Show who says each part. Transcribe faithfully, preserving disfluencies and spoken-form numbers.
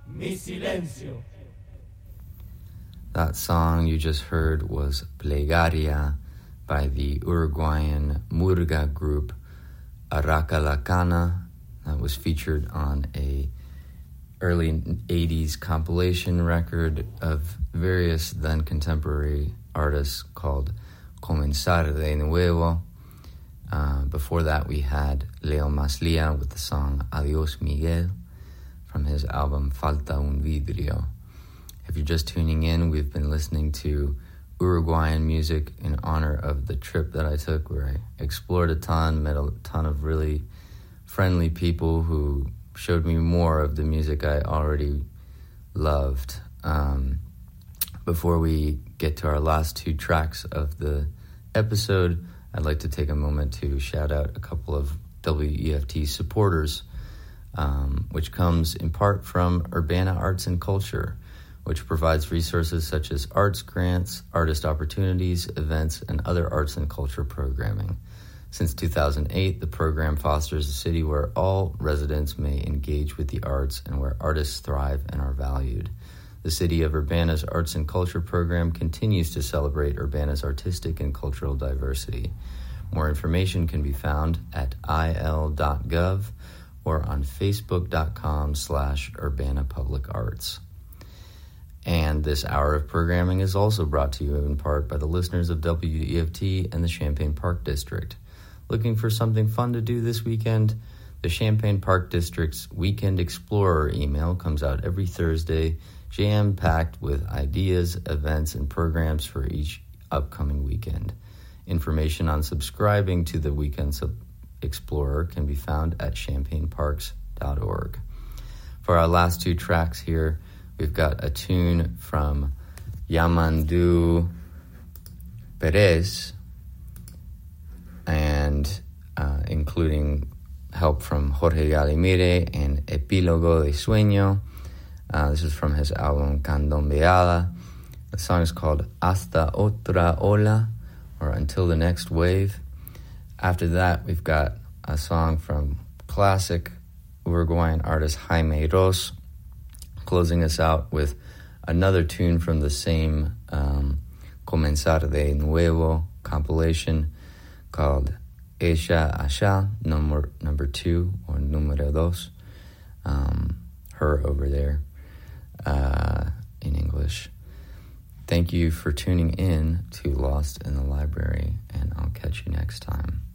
Speaker 1: Mi silencio.
Speaker 2: That song you just heard was Plegaria by the Uruguayan Murga group Araca La Cana. That was featured on a early eighties compilation record of various then contemporary artists called Comenzar de Nuevo. Uh, before that we had Leo Maslia with the song Adios Miguel from his album Falta un Vidrio. If you're just tuning in, we've been listening to Uruguayan music in honor of the trip that I took where I explored a ton, met a ton of really friendly people who showed me more of the music I already loved. Um, before we get to our last two tracks of the episode, I'd like to take a moment to shout out a couple of W E F T supporters, um, which comes in part from Urbana Arts and Culture, which provides resources such as arts grants, artist opportunities, events, and other arts and culture programming. Since two thousand eight, the program fosters a city where all residents may engage with the arts and where artists thrive and are valued. The City of Urbana's Arts and Culture program continues to celebrate Urbana's artistic and cultural diversity. More information can be found at I L dot gov or on facebook.com slash Urbana Public Arts. And this hour of programming is also brought to you in part by the listeners of W E F T and the Champaign Park District. Looking for something fun to do this weekend? The Champaign Park District's Weekend Explorer email comes out every Thursday, jam-packed with ideas, events, and programs for each upcoming weekend. Information on subscribing to the Weekend Sub- Explorer can be found at champaign parks dot org. For our last two tracks here, we've got a tune from Yamandu Perez, and uh, including help from Jorge Galimire and Epílogo de Sueño. Uh, this is from his album Candombeada. The song is called Hasta Otra Ola, or Until the Next Wave. After that, we've got a song from classic Uruguayan artist Jaime Ross, closing us out with another tune from the same um, Comenzar de Nuevo compilation called Ella Allá, number, number two, or Número Dos, um, her over there, uh, in English. Thank you for tuning in to Lost in the Library, and I'll catch you next time.